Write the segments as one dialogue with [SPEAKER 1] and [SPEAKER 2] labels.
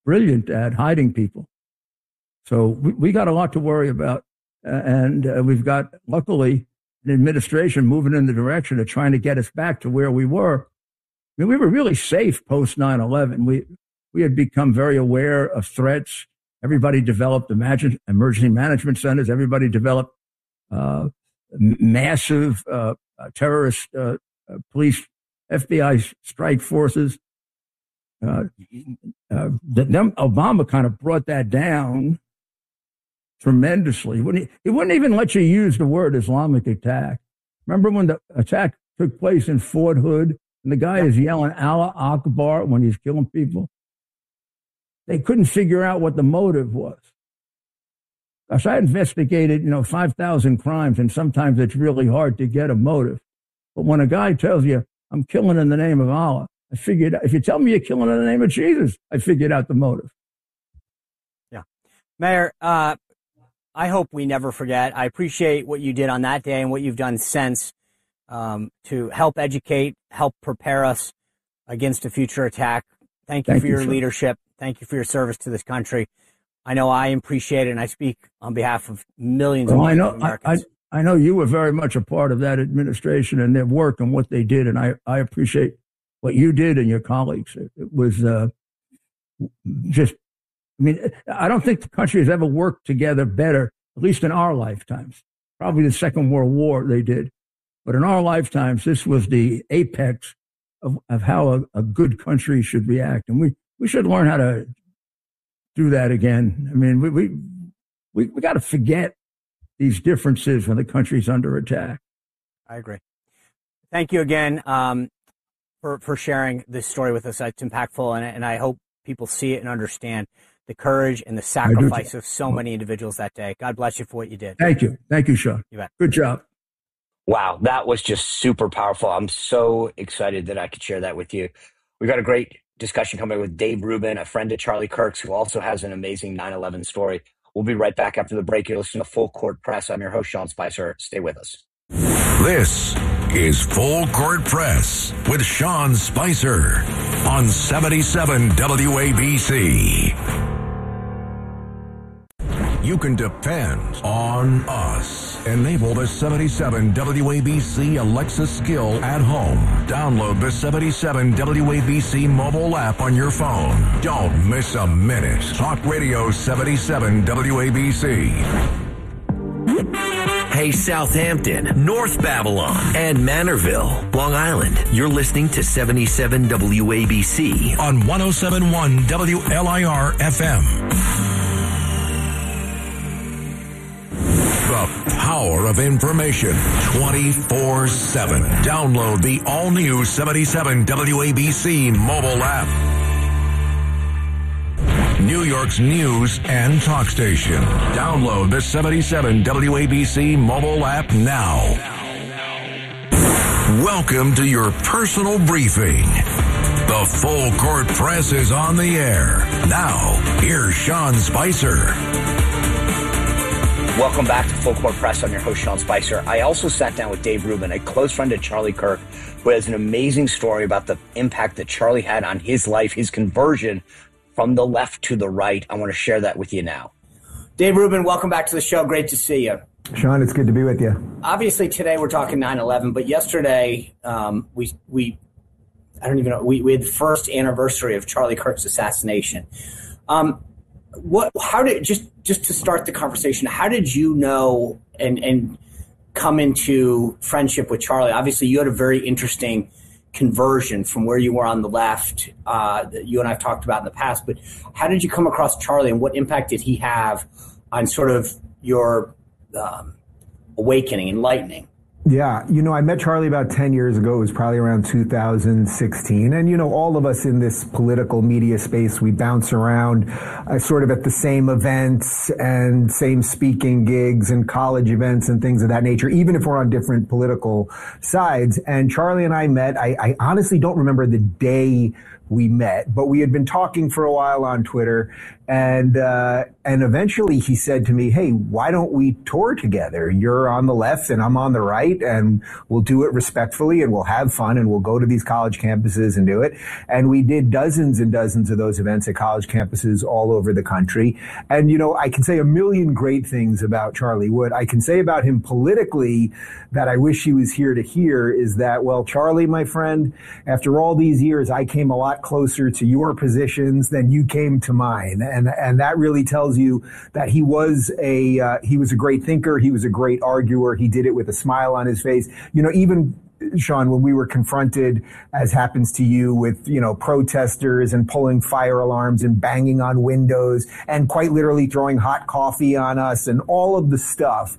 [SPEAKER 1] brilliant at hiding people. So we got a lot to worry about. And we've got, luckily, an administration moving in the direction of trying to get us back to where we were. I mean, we were really safe post 9/11. We had become very aware of threats. Everybody developed emergency management centers. Everybody developed massive terrorist police, FBI strike forces. Obama kind of brought that down tremendously. He wouldn't even let you use the word Islamic attack. Remember when the attack took place in Fort Hood and the guy is yelling Allah Akbar when he's killing people? They couldn't figure out what the motive was. Gosh, I investigated, 5,000 crimes, and sometimes it's really hard to get a motive. But when a guy tells you, I'm killing in the name of Allah, I figured, if you tell me you're killing in the name of Jesus, I figured out the motive.
[SPEAKER 2] Yeah. Mayor, I hope we never forget. I appreciate what you did on that day and what you've done since to help educate, help prepare us against a future attack. Thank you for your leadership. Thank you for your service to this country. I know I appreciate it, and I speak on behalf of millions of Americans.
[SPEAKER 1] I know you were very much a part of that administration and their work and what they did, and I appreciate what you did and your colleagues. It was I don't think the country has ever worked together better, at least in our lifetimes. Probably the Second World War they did. But in our lifetimes, this was the apex of how a good country should react. And we should learn how to do that again. I mean, we got to forget these differences when the country's under attack.
[SPEAKER 2] I agree. Thank you again for sharing this story with us. It's impactful, and I hope people see it and understand the courage and the sacrifice of so many individuals that day. God bless you for what you did.
[SPEAKER 1] Thank you. Thank you, Sean.
[SPEAKER 2] You bet.
[SPEAKER 1] Good job.
[SPEAKER 3] Wow, that was just super powerful. I'm so excited that I could share that with you. We got a great discussion coming with Dave Rubin, a friend of Charlie Kirk's, who also has an amazing 9/11 story. We'll be right back after the break. You're listening to Full Court Press. I'm your host, Sean Spicer. Stay with us.
[SPEAKER 4] This is Full Court Press with Sean Spicer on 77 WABC. You can depend on us. Enable the 77 WABC Alexa skill at home. Download the 77 WABC mobile app on your phone. Don't miss a minute. Talk Radio 77 WABC.
[SPEAKER 5] Hey, Southampton, North Babylon, and Manorville, Long Island. You're listening to 77 WABC
[SPEAKER 4] on 107.1 WLIR FM. The power of information 24/7. Download the all-new 77 WABC mobile app. New York's news and talk station. Download the 77 WABC mobile app now. Welcome to your personal briefing. The Full Court Press is on the air. Now, here's Sean Spicer.
[SPEAKER 3] Welcome back to Full Court Press. I'm your host, Sean Spicer. I also sat down with Dave Rubin, a close friend of Charlie Kirk, who has an amazing story about the impact that Charlie had on his life, his conversion from the left to the right. I want to share that with you now.
[SPEAKER 2] Dave Rubin, welcome back to the show. Great to see you.
[SPEAKER 6] Sean, it's good to be with you.
[SPEAKER 2] Obviously, today we're talking 9/11, but yesterday we had the first anniversary of Charlie Kirk's assassination. How did just to start the conversation? How did you know and come into friendship with Charlie? Obviously, you had a very interesting conversion from where you were on the left that you and I've talked about in the past. But how did you come across Charlie, and what impact did he have on sort of your awakening, enlightening?
[SPEAKER 6] Yeah, I met Charlie about 10 years ago. It was probably around 2016. And, all of us in this political media space, we bounce around sort of at the same events and same speaking gigs and college events and things of that nature, even if we're on different political sides. And Charlie and I met. I honestly don't remember the day we met, but we had been talking for a while on Twitter. And eventually he said to me, hey, why don't we tour together? You're on the left and I'm on the right, and we'll do it respectfully and we'll have fun and we'll go to these college campuses and do it. And we did dozens and dozens of those events at college campuses all over the country. And, you know, I can say a million great things about Charlie Wood. I can say about him politically that I wish he was here to hear is that, well, Charlie, my friend, after all these years, I came a lot closer to your positions than you came to mine. And that really tells you that he was a great thinker. He was a great arguer. He did it with a smile on his face. You know, even Sean, when we were confronted, as happens to you, with, you know, protesters and pulling fire alarms and banging on windows and quite literally throwing hot coffee on us and all of the stuff,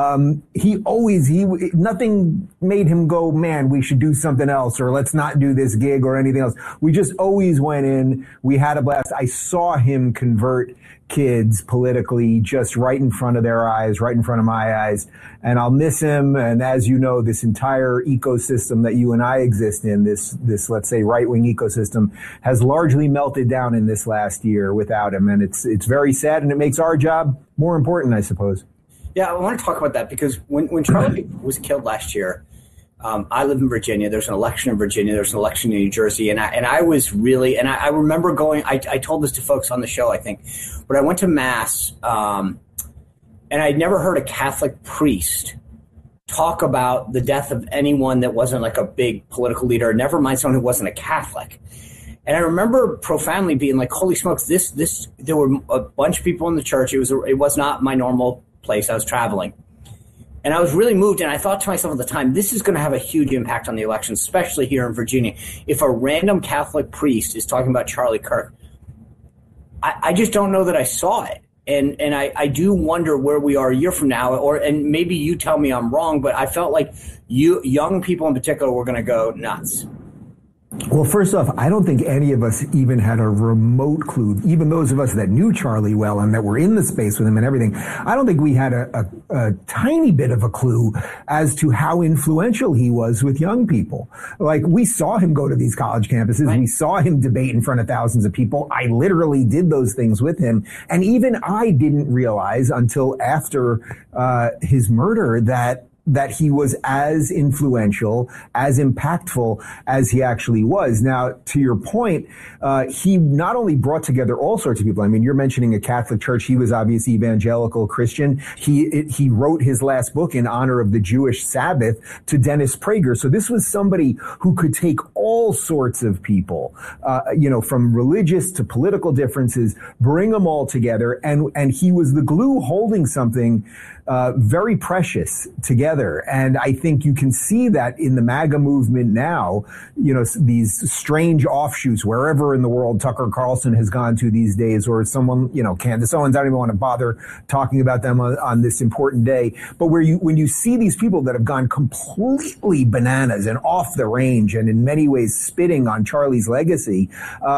[SPEAKER 6] nothing made him go, man, we should do something else, or let's not do this gig or anything else. We just always went in. We had a blast. I saw him convert kids politically just right in front of their eyes, right in front of my eyes. And I'll miss him. And as you know, this entire ecosystem that you and I exist in, this let's say right-wing ecosystem, has largely melted down in this last year without him. And it's very sad, and it makes our job more important, I suppose.
[SPEAKER 2] Yeah, I want to talk about that because when Charlie was killed last year, I live in Virginia. There's an election in Virginia. There's an election in New Jersey. And I was really, and I remember going, I told this to folks on the show, I think, but I went to Mass, and I'd never heard a Catholic priest talk about the death of anyone that wasn't like a big political leader, never mind someone who wasn't a Catholic. And I remember profoundly being like, holy smokes, there were a bunch of people in the church. It was not my normal place. I was traveling. And I was really moved, and I thought to myself at the time, this is going to have a huge impact on the election, especially here in Virginia. If a random Catholic priest is talking about Charlie Kirk, I just don't know that I saw it. And I do wonder where we are a year from now, and maybe you tell me I'm wrong, but I felt like young people in particular were going to go nuts.
[SPEAKER 6] Well, first off, I don't think any of us even had a remote clue, even those of us that knew Charlie well and that were in the space with him and everything. I don't think we had a tiny bit of a clue as to how influential he was with young people. Like, we saw him go to these college campuses. Right. We saw him debate in front of thousands of people. I literally did those things with him. And even I didn't realize until after his murder that he was as influential, as impactful as he actually was. Now, to your point, he not only brought together all sorts of people. I mean, you're mentioning a Catholic church. He was obviously evangelical Christian. He wrote his last book in honor of the Jewish Sabbath to Dennis Prager. So this was somebody who could take all sorts of people, from religious to political differences, bring them all together. And he was the glue holding something very precious together. And I think you can see that in the MAGA movement now, these strange offshoots wherever in the world Tucker Carlson has gone to these days, or someone, Candace Owens, I don't even want to bother talking about them on this important day. But when you see these people that have gone completely bananas and off the range and in many ways spitting on Charlie's legacy,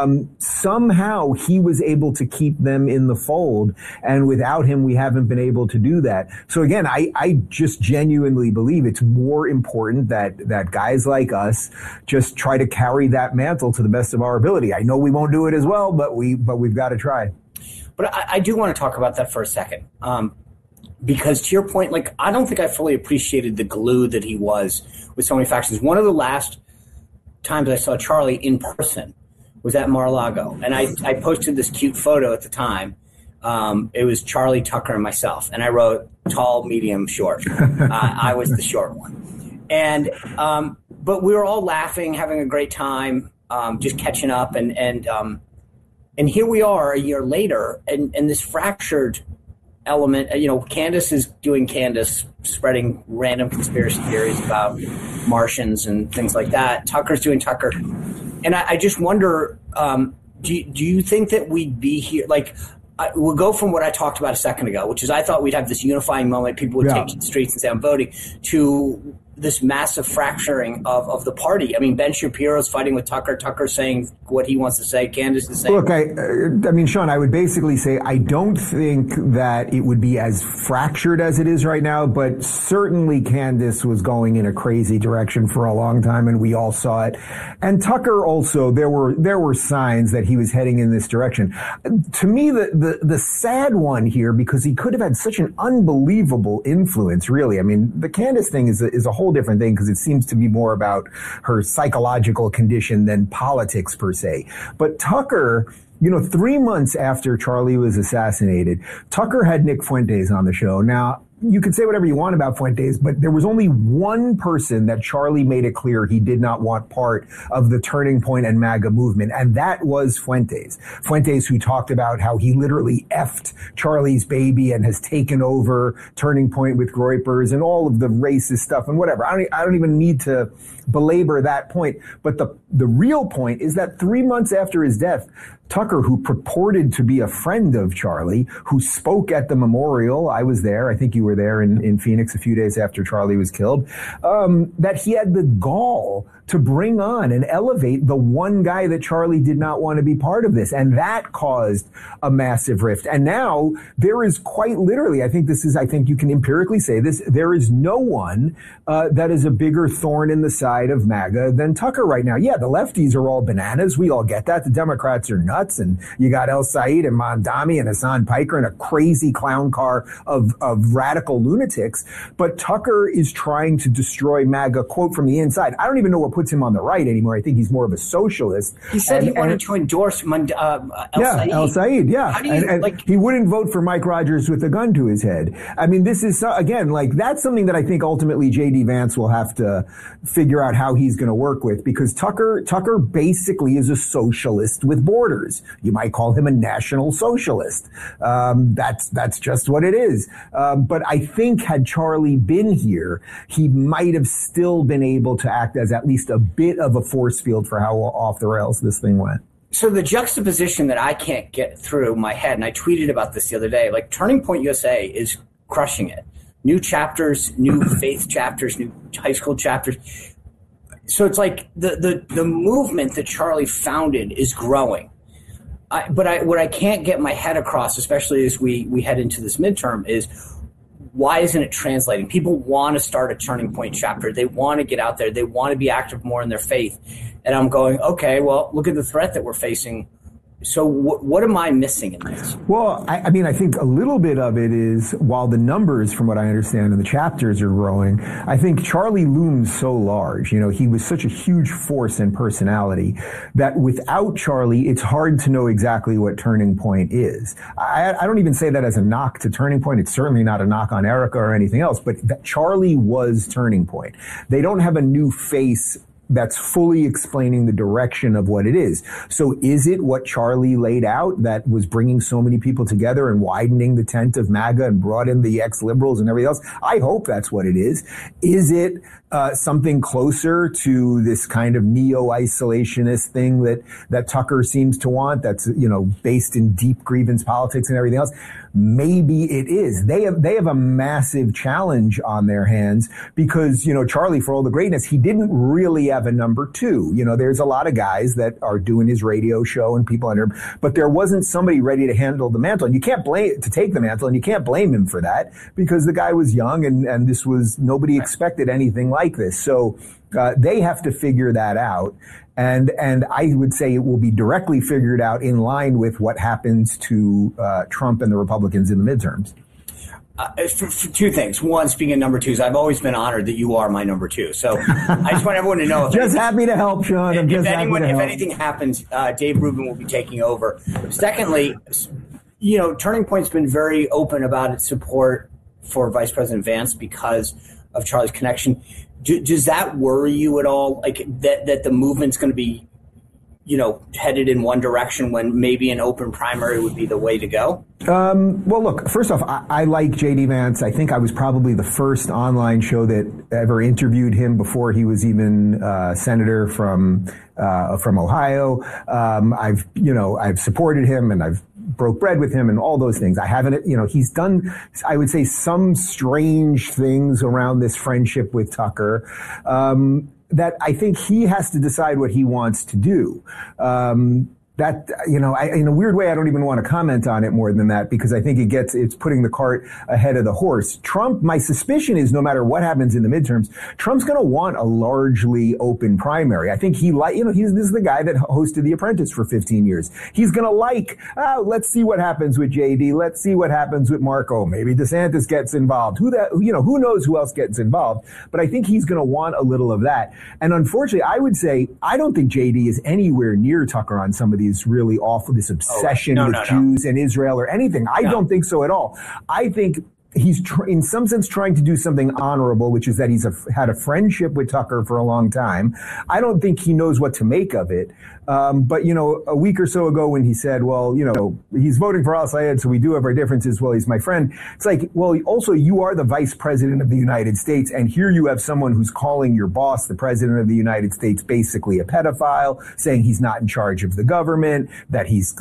[SPEAKER 6] somehow he was able to keep them in the fold. And without him, we haven't been able to do that. So again, I just genuinely believe it's more important that guys like us just try to carry that mantle to the best of our ability. I know we won't do it as well, but we've got to try.
[SPEAKER 2] But I do want to talk about that for a second. Because to your point, like, I don't think I fully appreciated the glue that he was with so many factions. One of the last times I saw Charlie in person was at Mar-a-Lago. And I posted this cute photo at the time. It was Charlie, Tucker, and myself. And I wrote tall, medium, short. I was the short one. And but we were all laughing, having a great time, just catching up. And here we are a year later, and this fractured element, Candace is doing Candace, spreading random conspiracy theories about Martians and things like that. Tucker's doing Tucker. And I just wonder, do you think that we'd be here? Like, we'll go from what I talked about a second ago, which is I thought we'd have this unifying moment. People would take to the streets and say, I'm voting, to this massive fracturing of the party. I mean, Ben Shapiro's fighting with Tucker. Tucker's saying what he wants to say. Candace is saying.
[SPEAKER 6] Look, I mean, Sean, I would basically say I don't think that it would be as fractured as it is right now, but certainly Candace was going in a crazy direction for a long time, and we all saw it. And Tucker also, there were signs that he was heading in this direction. To me, the sad one here, because he could have had such an unbelievable influence, really. I mean, the Candace thing is a whole different thing, because it seems to be more about her psychological condition than politics per se. But Tucker, 3 months after Charlie was assassinated, Tucker had Nick Fuentes on the show. Now, you could say whatever you want about Fuentes, but there was only one person that Charlie made it clear he did not want part of the Turning Point and MAGA movement, and that was Fuentes. Fuentes, who talked about how he literally effed Charlie's baby and has taken over Turning Point with Groypers and all of the racist stuff and whatever. I don't even need to belabor that point. But the real point is that 3 months after his death, Tucker, who purported to be a friend of Charlie, who spoke at the memorial, I was there, I think you were there in Phoenix a few days after Charlie was killed, that he had the gall to bring on and elevate the one guy that Charlie did not want to be part of this. And that caused a massive rift. And now there is quite literally, I think you can empirically say this, there is no one that is a bigger thorn in the side of MAGA than Tucker right now. Yeah, the lefties are all bananas. We all get that. The Democrats are nuts. And you got El Said and Mondami and Hassan Piker and a crazy clown car of radical lunatics. But Tucker is trying to destroy MAGA, quote, from the inside. I don't even know what puts him on the right anymore. I think he's more of a socialist.
[SPEAKER 2] He said he wanted to endorse El Said.
[SPEAKER 6] El Said, yeah. And he wouldn't vote for Mike Rogers with a gun to his head. I mean, this is, again, like, that's something that I think ultimately J.D. Vance will have to figure out how he's going to work with, because Tucker basically is a socialist with borders. You might call him a national socialist. That's just what it is. But I think had Charlie been here, he might have still been able to act as at least a bit of a force field for how off the rails this thing went.
[SPEAKER 2] So the juxtaposition that I can't get through my head, and I tweeted about this the other day, like Turning Point USA is crushing it. New chapters, new faith chapters, new high school chapters. So it's like the movement that Charlie founded is growing. What I can't get my head across, especially as we head into this midterm, is why isn't it translating? People want to start a Turning Point chapter. They want to get out there. They want to be active more in their faith. And I'm going, okay, well, look at the threat that we're facing. So what am I missing in this?
[SPEAKER 6] Well, I mean, I think a little bit of it is, while the numbers, from what I understand, and the chapters are growing, I think Charlie looms so large. He was such a huge force and personality that without Charlie, it's hard to know exactly what Turning Point is. I don't even say that as a knock to Turning Point. It's certainly not a knock on Erica or anything else, but that Charlie was Turning Point. They don't have a new face that's fully explaining the direction of what it is. So is it what Charlie laid out that was bringing so many people together and widening the tent of MAGA and brought in the ex-liberals and everything else? I hope that's what it is. Is it something closer to this kind of neo-isolationist thing that Tucker seems to want, that's, based in deep grievance politics and everything else? Maybe it is. They have a massive challenge on their hands because, Charlie, for all the greatness, he didn't really have a number two. There's a lot of guys that are doing his radio show and people under him, but there wasn't somebody ready to handle the mantle. And you can't take the mantle, and you can't blame him for that, because the guy was young and this was, nobody expected anything like this. So they have to figure that out. And I would say it will be directly figured out in line with what happens to Trump and the Republicans in the midterms.
[SPEAKER 2] For two things. One, speaking of number twos, I've always been honored that you are my number two. So I just want everyone to know.
[SPEAKER 6] Happy to help, Sean.
[SPEAKER 2] If anything happens, Dave Rubin will be taking over. Secondly, Turning Point's been very open about its support for Vice President Vance because of Charlie's connection. Does that worry you at all? Like that the movement's going to be, headed in one direction when maybe an open primary would be the way to go?
[SPEAKER 6] Well, look, first off, I like J.D. Vance. I think I was probably the first online show that ever interviewed him before he was even senator from Ohio. I've supported him, and I've broke bread with him and all those things. I haven't, he's done, I would say, some strange things around this friendship with Tucker, that I think he has to decide what he wants to do. That, in a weird way, I don't even want to comment on it more than that, because I think it's putting the cart ahead of the horse. Trump, my suspicion is, no matter what happens in the midterms, Trump's going to want a largely open primary. I think this is the guy that hosted The Apprentice for 15 years. He's going to let's see what happens with JD. Let's see what happens with Marco. Maybe DeSantis gets involved. Who knows who else gets involved? But I think he's going to want a little of that. And unfortunately, I would say, I don't think JD is anywhere near Tucker on some of these really awful, this obsession with Jews and Israel or anything. I don't think so at all. I think he's in some sense trying to do something honorable, which is that he's had a friendship with Tucker for a long time. I don't think he knows what to make of it. But, a week or so ago when he said, well, he's voting for al-Sayed, so we do have our differences. Well, he's my friend. It's like, well, also you are the vice president of the United States. And here you have someone who's calling your boss, the president of the United States, basically a pedophile, saying he's not in charge of the government, that he's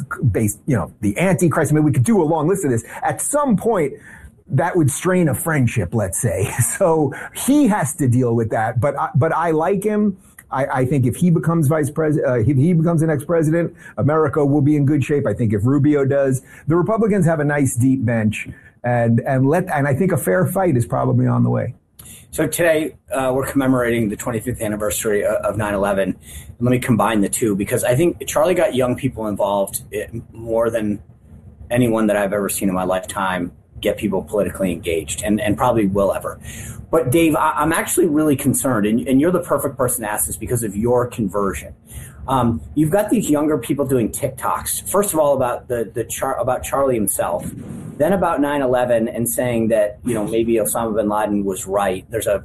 [SPEAKER 6] the Antichrist. I mean, we could do a long list of this. At some point, that would strain a friendship, let's say. So he has to deal with that. But I like him. I think if he becomes vice president, if he becomes the next president, America will be in good shape. I think if Rubio does, the Republicans have a nice deep bench, and I think a fair fight is probably on the way.
[SPEAKER 2] So today we're commemorating the 25th anniversary of 9/11. Let me combine the two, because I think Charlie got young people involved more than anyone that I've ever seen in my lifetime get people politically engaged, and probably will ever. But Dave, I'm actually really concerned, and you're the perfect person to ask this because of your conversion. You've got these younger people doing TikToks. First of all, about about Charlie himself, then about 9/11, and saying that maybe Osama bin Laden was right. There's a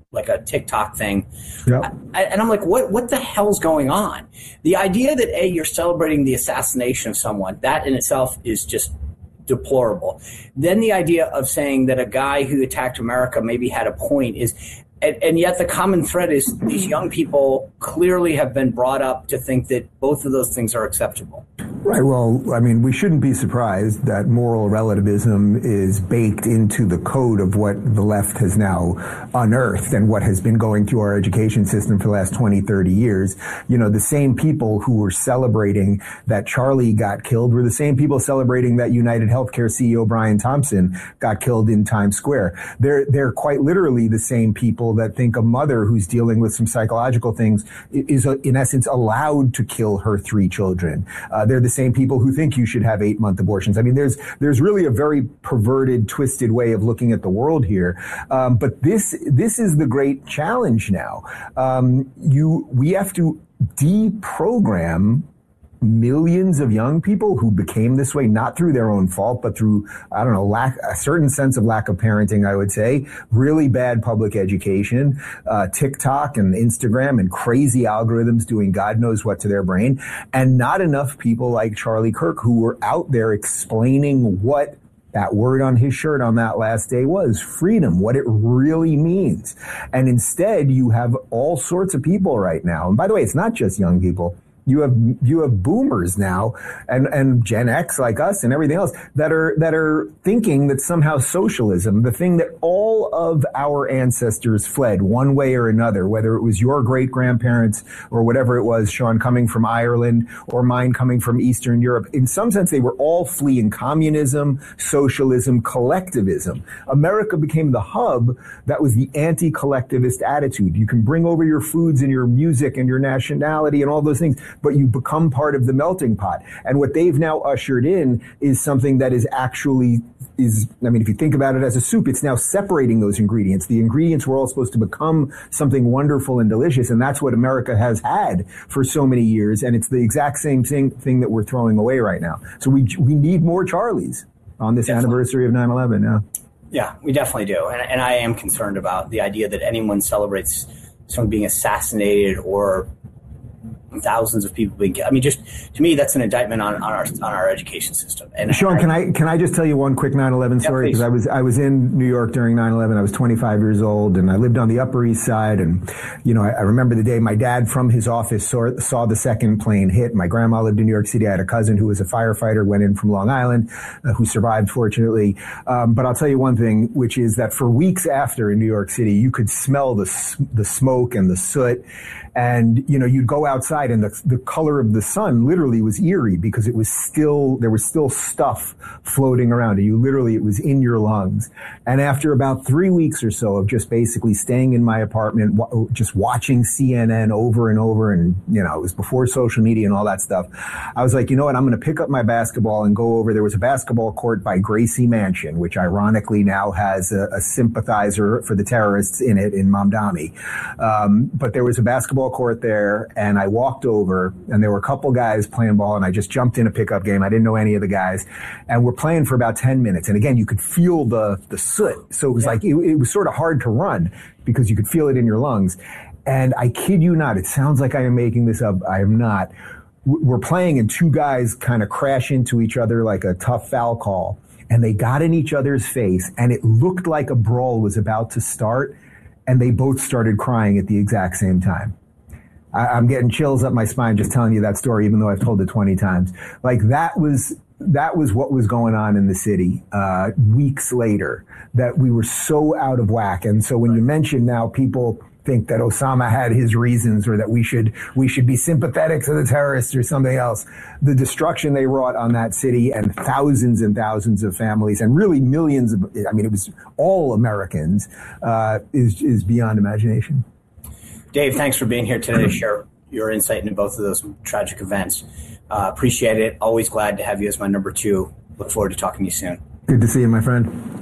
[SPEAKER 2] TikTok thing, yep. And I'm like, what the hell's going on? The idea that you're celebrating the assassination of someone, that in itself is just deplorable. Then the idea of saying that a guy who attacked America maybe had a point is, and yet the common thread is these young people clearly have been brought up to think that both of those things are acceptable.
[SPEAKER 6] Right. Well, I mean, we shouldn't be surprised that moral relativism is baked into the code of what the left has now unearthed and what has been going through our education system for the last 20, 30 years. The same people who were celebrating that Charlie got killed were the same people celebrating that United Healthcare CEO Brian Thompson got killed in Times Square. They're quite literally the same people that think a mother who's dealing with some psychological things is in essence allowed to kill her 3 children. They're the same people who think you should have 8-month abortions. I mean, there's really a very perverted, twisted way of looking at the world here. But this is the great challenge now. We have to deprogram millions of young people who became this way, not through their own fault, but through, a certain sense of lack of parenting, I would say, really bad public education, TikTok and Instagram and crazy algorithms doing God knows what to their brain, and not enough people like Charlie Kirk who were out there explaining what that word on his shirt on that last day was, freedom, what it really means. And instead, you have all sorts of people right now. And by the way, it's not just young people. You have boomers now and Gen X like us and everything else that are thinking that somehow socialism, the thing that all of our ancestors fled one way or another, whether it was your great grandparents or whatever it was, Sean, coming from Ireland or mine coming from Eastern Europe, in some sense they were all fleeing communism, socialism, collectivism. America became the hub that was the anti-collectivist attitude. You can bring over your foods and your music and your nationality and all those things, but you become part of the melting pot. And what they've now ushered in is something that is if you think about it as a soup, it's now separating those ingredients. The ingredients were all supposed to become something wonderful and delicious, and that's what America has had for so many years, and it's the exact same thing that we're throwing away right now. So we need more Charlies on this anniversary of 9/11, yeah.
[SPEAKER 2] Yeah, we definitely do. And I am concerned about the idea that anyone celebrates someone being assassinated or thousands of people being killed. I mean, just to me, that's an indictment on our education system. And
[SPEAKER 6] Sean, can I just tell you one quick 9/11 story? Because I was in New York during 9/11. I was 25 years old, and I lived on the Upper East Side. And I remember the day my dad from his office saw the second plane hit. My grandma lived in New York City. I had a cousin who was a firefighter, went in from Long Island, who survived, fortunately. But I'll tell you one thing, which is that for weeks after in New York City, you could smell the smoke and the soot. And, you'd go outside and the color of the sun literally was eerie because there was still stuff floating around. It was in your lungs. And after about 3 weeks or so of just basically staying in my apartment, just watching CNN over and over, and, it was before social media and all that stuff, I was like, you know what, I'm going to pick up my basketball and go over. There was a basketball court by Gracie Mansion, which ironically now has a sympathizer for the terrorists in it in Mamdani. But there was a basketball court there, and I walked over, and there were a couple guys playing ball, and I just jumped in a pickup game. I didn't know any of the guys, and we're playing for about 10 minutes. And again, you could feel the soot. So it was like, it was sort of hard to run because you could feel it in your lungs. And I kid you not, it sounds like I am making this up. I am not. We're playing, and two guys kind of crash into each other like a tough foul call, and they got in each other's face, and it looked like a brawl was about to start, and they both started crying at the exact same time. I'm getting chills up my spine just telling you that story, even though I've told it 20 times. Like that was what was going on in the city weeks later, that we were so out of whack. And so when you mention now people think that Osama had his reasons, or that we should be sympathetic to the terrorists or something else, the destruction they wrought on that city and thousands of families and really millions of, it was all Americans, is beyond imagination.
[SPEAKER 2] Dave, thanks for being here today to share your insight into both of those tragic events. Appreciate it. Always glad to have you as my number two. Look forward to talking to you soon.
[SPEAKER 6] Good to see you, my friend.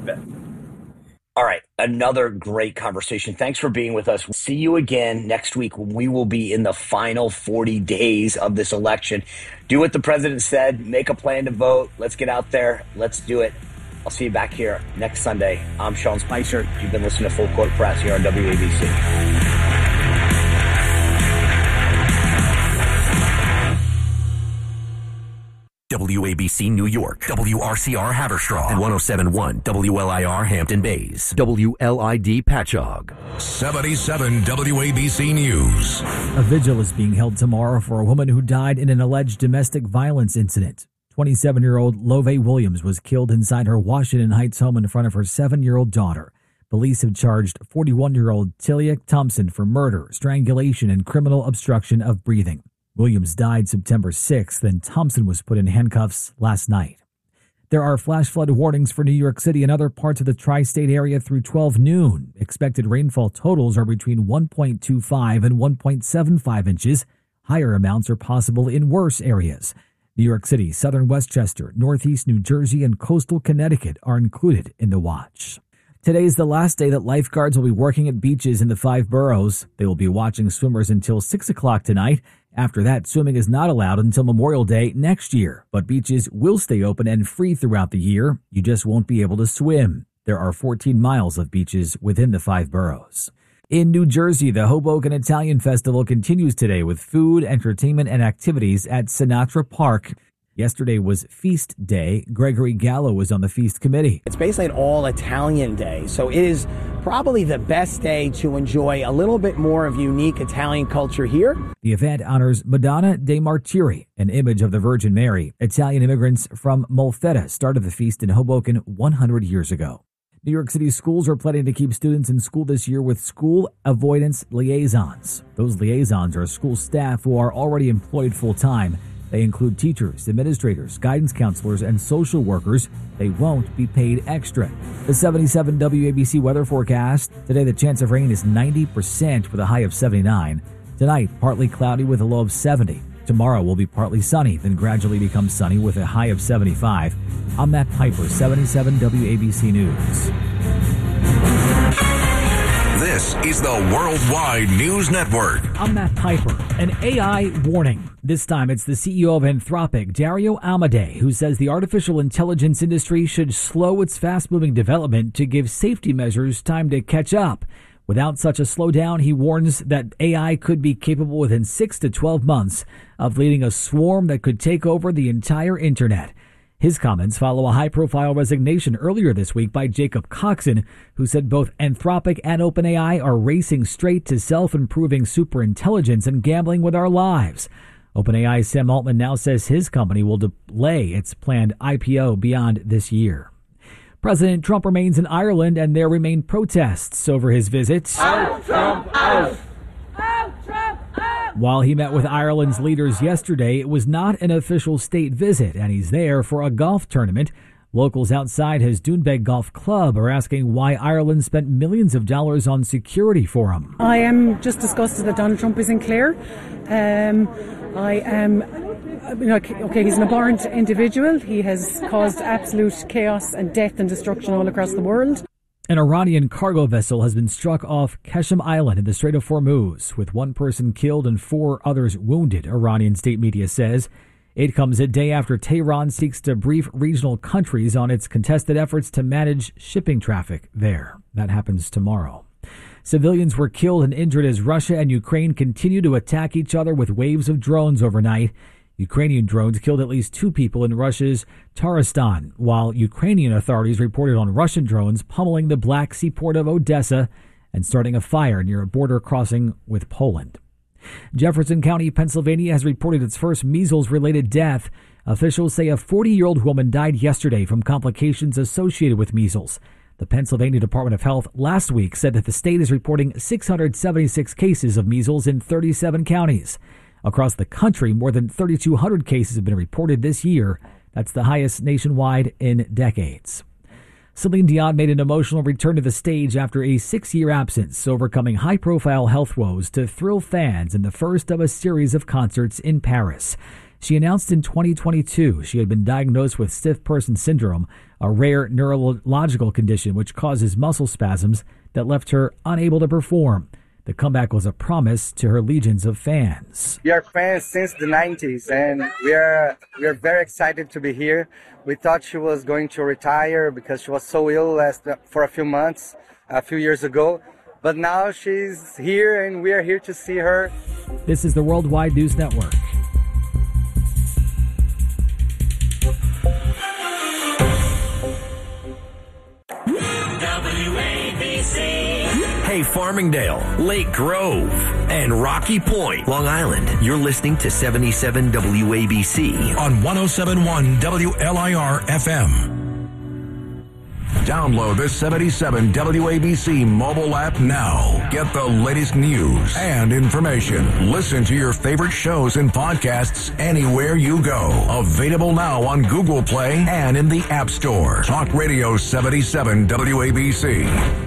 [SPEAKER 3] All right. Another great conversation. Thanks for being with us. We'll see you again next week when we will be in the final 40 days of this election. Do what the president said. Make a plan to vote. Let's get out there. Let's do it. I'll see you back here next Sunday. I'm Sean Spicer. You've been listening to Full Court Press here on WABC.
[SPEAKER 5] WABC New York, WRCR Haverstraw, and 107.1 WLIR Hampton Bays, WLID Patchogue.
[SPEAKER 4] 77 WABC News.
[SPEAKER 7] A vigil is being held tomorrow for a woman who died in an alleged domestic violence incident. 27-year-old Love Williams was killed inside her Washington Heights home in front of her 7-year-old daughter. Police have charged 41-year-old Tilia Thompson for murder, strangulation, and criminal obstruction of breathing. Williams died September 6th, and Thompson was put in handcuffs last night. There are flash flood warnings for New York City and other parts of the tri-state area through 12 noon. Expected rainfall totals are between 1.25 and 1.75 inches. Higher amounts are possible in worse areas. New York City, southern Westchester, northeast New Jersey, and coastal Connecticut are included in the watch. Today is the last day that lifeguards will be working at beaches in the 5 boroughs. They will be watching swimmers until 6 o'clock tonight. After that, swimming is not allowed until Memorial Day next year, but beaches will stay open and free throughout the year. You just won't be able to swim. There are 14 miles of beaches within the 5 boroughs. In New Jersey, the Hoboken Italian Festival continues today with food, entertainment, and activities at Sinatra Park. Yesterday was Feast Day. Gregory Gallo was on the feast committee.
[SPEAKER 8] It's basically an all-Italian day, so it is probably the best day to enjoy a little bit more of unique Italian culture here.
[SPEAKER 7] The event honors Madonna dei Martiri, an image of the Virgin Mary. Italian immigrants from Molfetta started the feast in Hoboken 100 years ago. New York City schools are planning to keep students in school this year with school avoidance liaisons. Those liaisons are school staff who are already employed full-time. They include teachers, administrators, guidance counselors, and social workers. They won't be paid extra. The 77 WABC weather forecast. Today, the chance of rain is 90% with a high of 79. Tonight, partly cloudy with a low of 70. Tomorrow will be partly sunny, then gradually become sunny with a high of 75. I'm Matt Piper, 77 WABC News.
[SPEAKER 4] This is the Worldwide News Network.
[SPEAKER 7] I'm Matt Piper. An AI warning. This time it's the CEO of Anthropic, Dario Amodei, who says the artificial intelligence industry should slow its fast-moving development to give safety measures time to catch up. Without such a slowdown, he warns that AI could be capable within 6 to 12 months of leading a swarm that could take over the entire internet. His comments follow a high-profile resignation earlier this week by Jacob Coxon, who said both Anthropic and OpenAI are racing straight to self-improving superintelligence and gambling with our lives. OpenAI's Sam Altman now says his company will delay its planned IPO beyond this year. President Trump remains in Ireland, and there remain protests over his visit.
[SPEAKER 9] Out Trump, out! Out Trump, out!
[SPEAKER 7] While he met with Ireland's leaders yesterday, it was not an official state visit, and he's there for a golf tournament. Locals outside his Doonbeg Golf Club are asking why Ireland spent millions of dollars on security for him.
[SPEAKER 10] I am just disgusted that Donald Trump isn't clear. I am, okay, he's an abhorrent individual. He has caused absolute chaos and death and destruction all across the world.
[SPEAKER 7] An Iranian cargo vessel has been struck off Qeshm Island in the Strait of Hormuz, with one person killed and 4 others wounded, Iranian state media says. It comes a day after Tehran seeks to brief regional countries on its contested efforts to manage shipping traffic there. That happens tomorrow. Civilians were killed and injured as Russia and Ukraine continue to attack each other with waves of drones overnight. Ukrainian drones killed at least 2 people in Russia's Taristan, while Ukrainian authorities reported on Russian drones pummeling the Black Sea port of Odessa and starting a fire near a border crossing with Poland. Jefferson County, Pennsylvania has reported its first measles-related death. Officials say a 40-year-old woman died yesterday from complications associated with measles. The Pennsylvania Department of Health last week said that the state is reporting 676 cases of measles in 37 counties. Across the country, more than 3,200 cases have been reported this year. That's the highest nationwide in decades. Celine Dion made an emotional return to the stage after a 6-year absence, overcoming high-profile health woes to thrill fans in the first of a series of concerts in Paris. She announced in 2022 she had been diagnosed with stiff person syndrome, a rare neurological condition which causes muscle spasms that left her unable to perform. The comeback was a promise to her legions of fans.
[SPEAKER 11] We are fans since the 90s, and we are very excited to be here. We thought she was going to retire because she was so ill for a few months, a few years ago. But now she's here, and we are here to see her.
[SPEAKER 7] This is the Worldwide News Network.
[SPEAKER 5] Hey, Farmingdale, Lake Grove, and Rocky Point, Long Island. You're listening to 77 WABC
[SPEAKER 4] on 107.1 WLIR FM. Download the 77 WABC mobile app now. Get the latest news and information. Listen to your favorite shows and podcasts anywhere you go. Available now on Google Play and in the App Store. Talk Radio 77 WABC.